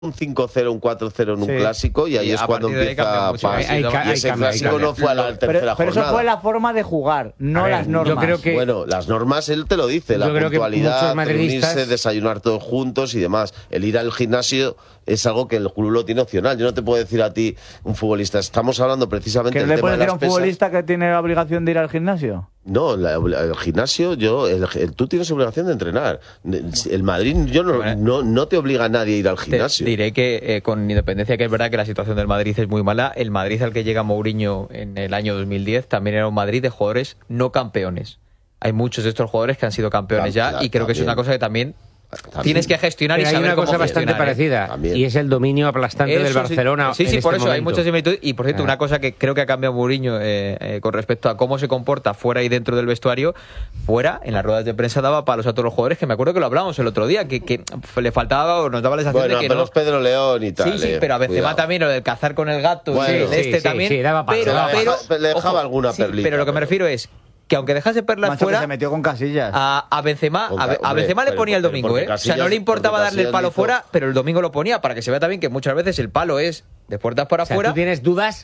un 5-0, un 4-0 en un clásico y ahí es cuando empieza y ese clásico no fue a la tercera jornada. Pero eso fue la forma de jugar, no las normas. Yo creo que, bueno, las normas él te lo dice, la puntualidad, reunirse, desayunar todos juntos y demás. El ir al gimnasio es algo que el club lo tiene opcional. Yo no te puedo decir a ti, un futbolista, estamos hablando precisamente del tema de las pesas. ¿Que le puedes decir a un futbolista que tiene la obligación de ir al gimnasio? No, el gimnasio, tú tienes obligación de entrenar. El Madrid no te obliga a nadie a ir al gimnasio. Diré que con independencia que es verdad que la situación del Madrid es muy mala, el Madrid al que llega Mourinho en el año 2010 también era un Madrid de jugadores no campeones. Hay muchos de estos jugadores que han sido campeones y creo que es una cosa que también tienes que gestionar. Pero y saber hay una cosa bastante parecida y es el dominio aplastante del Barcelona. Sí, por eso hay mucha similitud. Y por cierto, una cosa que creo que ha cambiado Mourinho con respecto a cómo se comporta fuera y dentro del vestuario, fuera, en las ruedas de prensa daba palos a todos los jugadores, que me acuerdo que lo hablamos el otro día, que le faltaba o nos daba la sensación de que pero no. Es Pedro León y tal. Sí, pero a Benzema también, lo del cazar con el gato, también. Sí, daba palos. Pero le dejaba alguna perlita. Pero lo que me refiero es que aunque dejase perlas fuera, se metió con Casillas. A Benzema le ponía el domingo, O sea, no le importaba darle el palo fuera, pero el domingo lo ponía para que se vea también que muchas veces el palo es de puertas para afuera. Tú tienes dudas,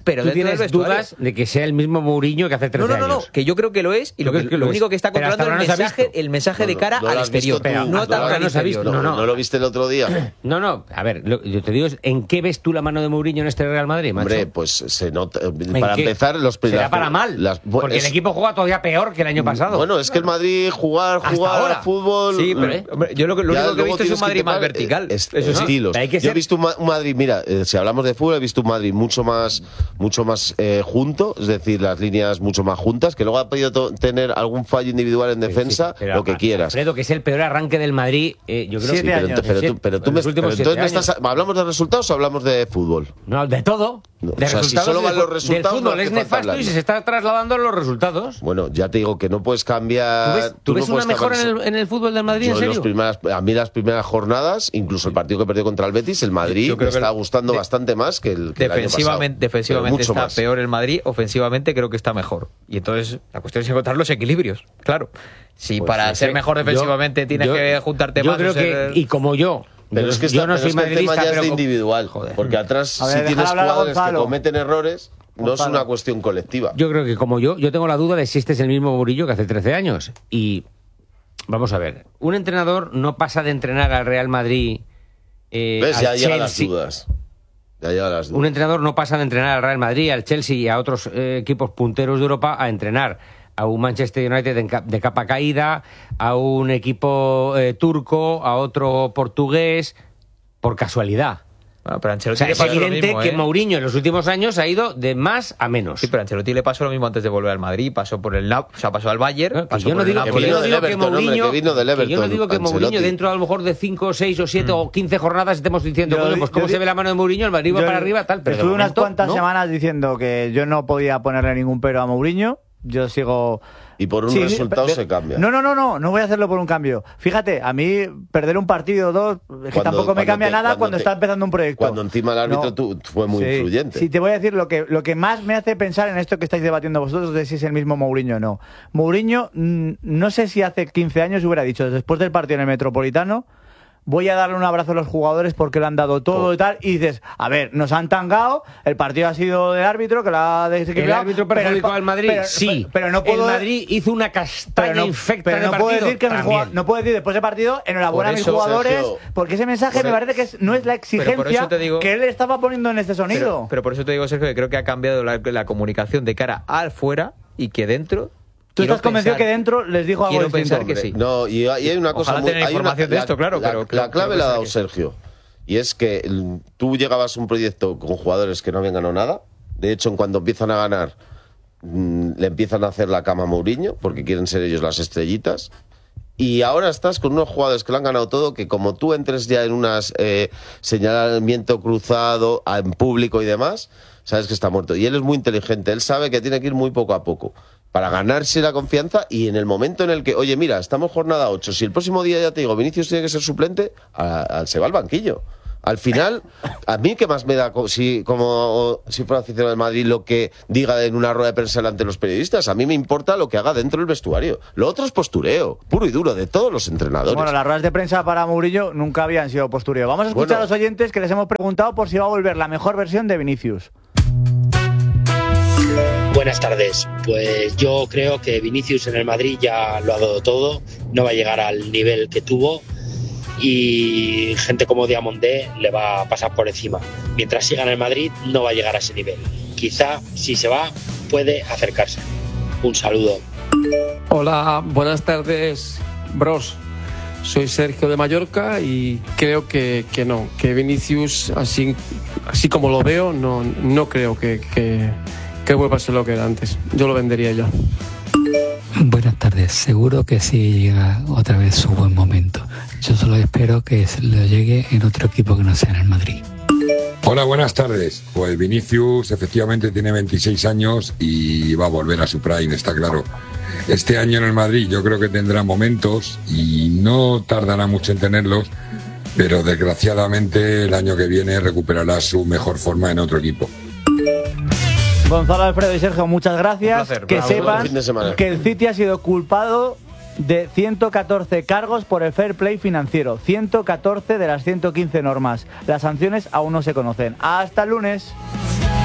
de que sea el mismo Mourinho que hace 13 años. No, que yo creo que lo es y lo único que está controlando es el mensaje de cara al exterior. No lo viste el otro día. No, a ver, yo te digo, ¿en qué ves tú la mano de Mourinho en este Real Madrid, macho? Hombre, pues se nota. Para empezar, será para mal, porque el equipo juega todavía peor que el año pasado. Bueno, es que el Madrid jugar fútbol. Sí, pero hombre, yo lo único que he visto es un Madrid más vertical. Estilos. Yo he visto un Madrid, mira, si hablamos de fútbol, he visto un Madrid mucho más junto, es decir, las líneas mucho más juntas, que luego ha podido tener algún fallo individual en defensa, lo que quieras. Alfredo, que es el peor arranque del Madrid, yo creo que ¿hablamos de resultados o hablamos de fútbol? No, de todo. Si solo van los resultados, del fútbol es nefasto y se está trasladando a los resultados. Bueno, ya te digo que no puedes cambiar. ¿Tú ves una mejora en el fútbol del Madrid, en serio? A mí las primeras jornadas, incluso el partido que perdió contra el Betis, el Madrid me está gustando bastante más que el año pasado. Defensivamente está peor el Madrid, ofensivamente creo que está mejor. Y entonces la cuestión es encontrar los equilibrios, claro. Si para ser mejor defensivamente tienes que juntarte más. Yo creo que, y como yo... Pero es que yo no soy madridista, pero es de individual. Porque atrás, si tienes jugadores que cometen errores, no es una cuestión colectiva. Yo creo que como yo tengo la duda de si este es el mismo Murillo que hace 13 años. Y vamos a ver, un entrenador no pasa de entrenar al Real Madrid ¿ves? Ya llegan las dudas. Un entrenador no pasa de entrenar al Real Madrid, al Chelsea y a otros equipos punteros de Europa a entrenar a un Manchester United de capa caída, a un equipo turco, a otro portugués, por casualidad. Bueno, pero Ancelotti es evidente que Mourinho en los últimos años ha ido de más a menos. Sí, pero a Ancelotti le pasó lo mismo antes de volver al Madrid, pasó por pasó al Bayern, yo no digo que Mourinho dentro a lo mejor de 5, 6 o 7 o 15 jornadas estemos diciendo, pues cómo se ve la mano de Mourinho, el Madrid va para arriba, tal, pero estuve unas cuantas semanas diciendo que yo no podía ponerle ningún pero a Mourinho. Yo sigo... Y por un resultado se cambia. No voy a hacerlo por un cambio. Fíjate, a mí perder un partido o dos, que tampoco me cambia nada cuando está empezando un proyecto. Cuando encima el árbitro fue muy influyente. Sí, te voy a decir lo que más me hace pensar en esto que estáis debatiendo vosotros, de si es el mismo Mourinho o no. Mourinho, no sé si hace 15 años hubiera dicho, después del partido en el Metropolitano, voy a darle un abrazo a los jugadores porque le han dado todo y tal, y dices, a ver, nos han tangado, el partido ha sido del árbitro que la ha desequilibrado. ¿El árbitro perjudicó al Madrid? Pero no puedo... El Madrid hizo una castaña infecta de partido. No puedo decir después del partido, enhorabuena a mis jugadores, Sergio, porque ese mensaje me parece que no es la exigencia que él estaba poniendo en este sonido. Pero por eso te digo, Sergio, que creo que ha cambiado la comunicación de cara al fuera y que dentro... ¿Tú estás convencido que dentro les dijo algo distinto? Pensar que sí. No, y hay una cosa... Ojalá tener información de esto, claro. La clave la ha dado Sergio. Y es que tú llegabas a un proyecto con jugadores que no habían ganado nada. De hecho, cuando empiezan a ganar, le empiezan a hacer la cama a Mourinho, porque quieren ser ellos las estrellitas. Y ahora estás con unos jugadores que lo han ganado todo, que como tú entres ya en un señalamiento cruzado en público y demás, sabes que está muerto. Y él es muy inteligente, él sabe que tiene que ir muy poco a poco para ganarse la confianza, y en el momento en el que, oye, mira, estamos jornada 8, si el próximo día ya te digo, Vinicius tiene que ser suplente, se va al banquillo. Al final, a mí que más me da, si fuera aficionado del Madrid, lo que diga en una rueda de prensa delante de los periodistas, a mí me importa lo que haga dentro del vestuario. Lo otro es postureo, puro y duro, de todos los entrenadores. Bueno, las ruedas de prensa para Mourinho nunca habían sido postureo. Vamos a escuchar a los oyentes que les hemos preguntado por si va a volver la mejor versión de Vinicius. Buenas tardes. Pues yo creo que Vinicius en el Madrid ya lo ha dado todo, no va a llegar al nivel que tuvo y gente como Diamondé le va a pasar por encima. Mientras siga en el Madrid no va a llegar a ese nivel. Quizá si se va puede acercarse. Un saludo. Hola, buenas tardes, bros. Soy Sergio de Mallorca y creo que no, que Vinicius, así como lo veo, no creo que vuelva a ser lo que era antes. Yo lo vendería ya. Buenas tardes, seguro que sí llega otra vez su buen momento. Yo solo espero que lo llegue en otro equipo que no sea en el Madrid. Hola, buenas tardes. Pues Vinicius efectivamente tiene 26 años y va a volver a su prime, está claro. Este año en el Madrid yo creo que tendrá momentos y no tardará mucho en tenerlos, pero desgraciadamente el año que viene recuperará su mejor forma en otro equipo. Gonzalo, Alfredo y Sergio, muchas gracias. Un placer. Que Bravo, sepan que el City ha sido culpado de 114 cargos por el fair play financiero. 114 de las 115 normas. Las sanciones aún no se conocen. Hasta el lunes.